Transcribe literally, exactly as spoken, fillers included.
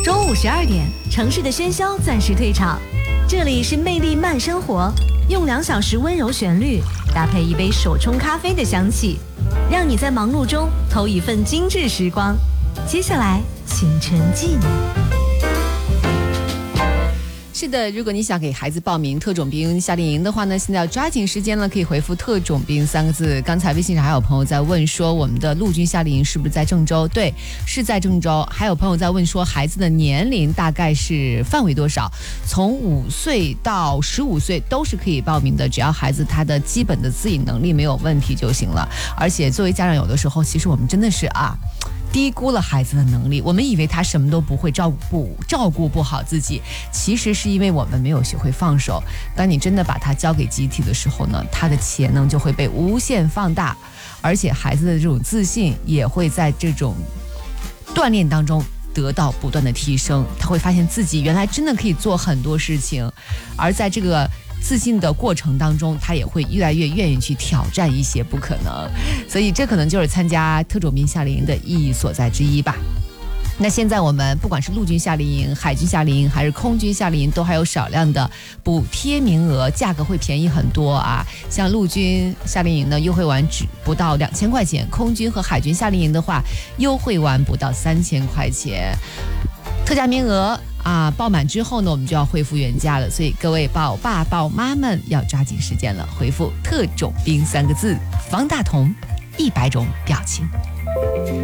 中午十二点，城市的喧嚣暂时退场，这里是魅力慢生活，用两小时温柔旋律搭配一杯手冲咖啡的香气，让你在忙碌中偷一份精致时光。接下来，请沉浸。 是的，如果你想给孩子报名特种兵夏令营的话呢，现在要抓紧时间了，可以回复特种兵三个字。刚才微信上还有朋友在问说，我们的陆军夏令营是不是在郑州？对，是在郑州。还有朋友在问说，孩子的年龄大概是范围多少？从五岁到十五岁都是可以报名的，只要孩子他的基本的自理能力没有问题就行了。而且作为家长，有的时候其实我们真的是啊。低估了孩子的能力，我们以为他什么都不会，照顾不照顾不好自己，其实是因为我们没有学会放手。当你真的把他交给集体的时候呢，他的潜能就会被无限放大，而且孩子的这种自信也会在这种锻炼当中得到不断的提升，他会发现自己原来真的可以做很多事情，而在这个自信的过程当中，他也会越来越愿意去挑战一些不可能，所以这可能就是参加特种兵夏令营的意义所在之一吧。那现在我们不管是陆军夏令营、海军夏令营还是空军夏令营，都还有少量的补贴名额，价格会便宜很多啊。像陆军夏令营呢，优惠完只不到两千块钱；空军和海军夏令营的话，优惠完不到三千块钱。特价名额啊，报满之后呢，我们就要恢复原价了，所以各位宝爸宝妈们要抓紧时间了，回复特种兵三个字，方大同一百种表情。